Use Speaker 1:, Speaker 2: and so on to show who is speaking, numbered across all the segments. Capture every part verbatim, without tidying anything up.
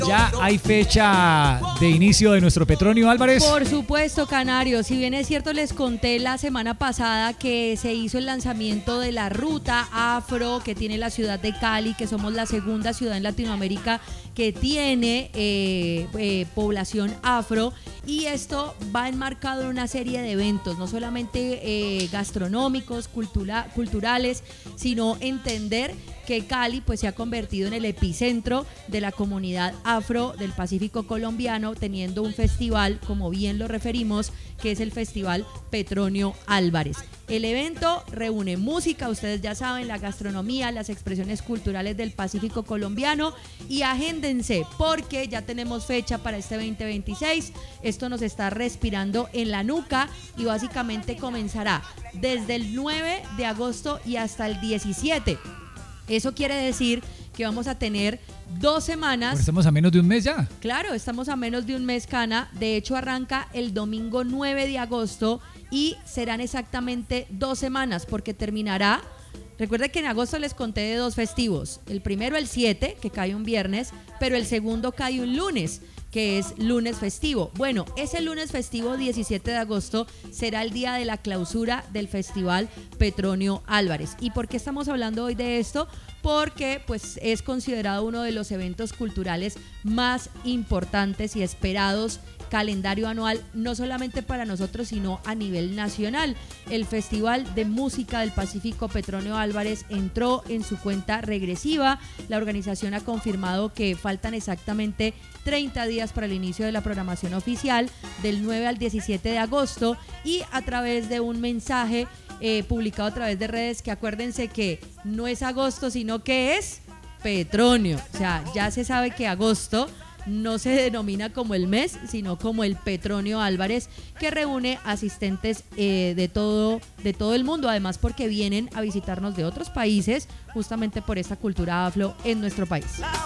Speaker 1: ¿Ya hay fecha de inicio de nuestro Petronio Álvarez?
Speaker 2: Por supuesto, Canario. Si bien es cierto, les conté la semana pasada que se hizo el lanzamiento de la ruta afro que tiene la ciudad de Cali, que somos la segunda ciudad en Latinoamérica que tiene eh, eh, población afro, y esto va enmarcado en una serie de eventos, no solamente eh, gastronómicos, cultura, culturales, sino entender que Cali pues se ha convertido en el epicentro de la comunidad afro del Pacífico colombiano, teniendo un festival, como bien lo referimos, que es el Festival Petronio Álvarez. El evento reúne música, ustedes ya saben, la gastronomía, las expresiones culturales del Pacífico colombiano, y agéndense porque ya tenemos fecha para este veinte veintiséis. Esto nos está respirando en la nuca y básicamente comenzará desde el nueve de agosto y hasta el diecisiete. Eso quiere decir que vamos a tener dos semanas.
Speaker 1: Pero estamos a menos de un mes ya.
Speaker 2: Claro, estamos a menos de un mes, Cana. De hecho, arranca el domingo nueve de agosto y serán exactamente dos semanas porque terminará. Recuerden que en agosto les conté de dos festivos. El primero el siete, que cae un viernes, pero el segundo cae un lunes, que es lunes festivo. Bueno, ese lunes festivo diecisiete de agosto será el día de la clausura del Festival Petronio Álvarez. ¿Y por qué estamos hablando hoy de esto? Porque pues es considerado uno de los eventos culturales más importantes y esperados, calendario anual, no solamente para nosotros, sino a nivel nacional. El Festival de Música del Pacífico Petronio Álvarez entró en su cuenta regresiva. La organización ha confirmado que faltan exactamente treinta días para el inicio de la programación oficial del nueve al diecisiete de agosto, y a través de un mensaje eh, publicado a través de redes, que acuérdense que no es agosto, sino que es Petronio. O sea, ya se sabe que agosto no se denomina como el mes, sino como el Petronio Álvarez, que reúne asistentes eh, de todo, de todo el mundo, además porque vienen a visitarnos de otros países, justamente por esta cultura afro en nuestro país.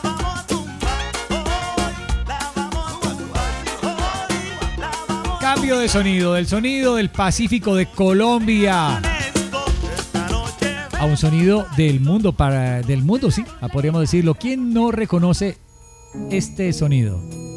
Speaker 1: Cambio de sonido, del sonido del Pacífico de Colombia a un sonido del mundo, para, del mundo, sí, podríamos decirlo. ¿Quién no reconoce este sonido?